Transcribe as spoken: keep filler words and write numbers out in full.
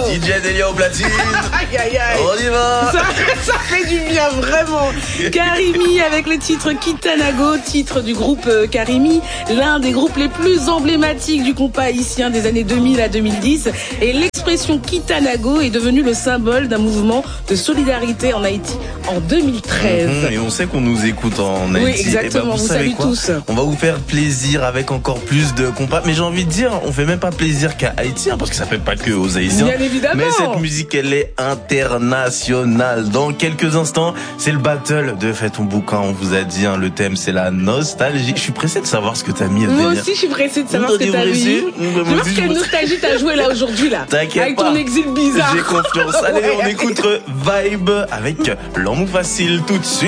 D J Delia au platine. Aïe aïe aïe. On y va. Ça, ça fait du bien vraiment. Karimi avec le titre Kitanago, titre du groupe Karimi, l'un des groupes les plus emblématiques du compas haïtien des années deux mille à deux mille dix. Et l'expression Kitanago est devenue le symbole d'un mouvement de solidarité en Haïti en deux mille treize. Mmh, et on sait qu'on nous écoute en Haïti. Oui, exactement. Et bah, vous, vous savez savez quoi tous. On va vous faire plaisir avec encore plus de compas. Mais j'ai envie de dire, on fait même pas plaisir qu'à Haïti, hein, parce que ça fait pas que aux Haïtiens. Bien évidemment. Mais cette musique, elle est internationale. Dans quelques instants, c'est le battle de Fais ton bouquin. On vous a dit, hein, le thème, c'est la nostalgie. Je suis pressé de savoir ce que t'as mis. Moi aussi, je suis pressée de savoir ce que t'as mis. Je veux voir quelle nostalgie t'as joué là aujourd'hui là. T'inquiète avec pas. ton exil bizarre. J'ai confiance. Allez, on écoute Vibe avec L'amour facile tout de suite.